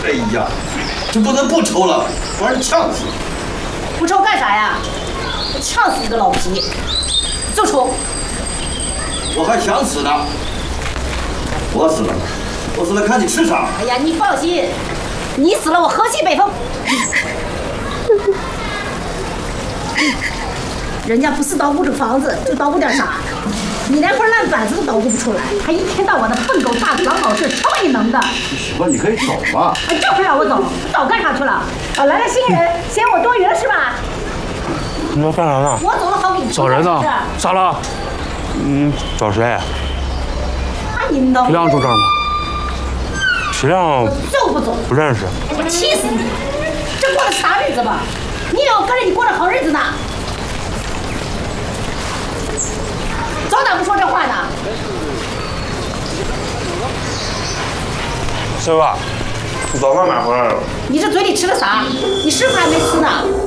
哎呀，这不能不抽了，不然呛死。 不抽干啥呀？呛死你个老皮！就抽。 我还想死呢。我死了，我死了看你吃啥。 哎呀，你放心，你死了我河西北风。人家不是捣鼓这房子，就捣鼓点啥？你连块烂板子都捣鼓不出来，还一天到晚的笨狗大狼搞事，瞧把你能的！ 行吧，你可以走了。 哎，这不让我走，早干啥去了？啊，来了新人，嫌我多余了是吧？ 你要干啥呢？ 我走了好给你找人呢？咋了？找谁？ 那你能？ 皮亮住这儿吗？皮亮就不走， 不认识。 我气死你！这过的啥日子吧？你以为我跟着你过着好日子呢？早咋不说这话呢？ 媳妇，你早饭买回来了。 你这嘴里吃的啥？你师傅还没吃呢。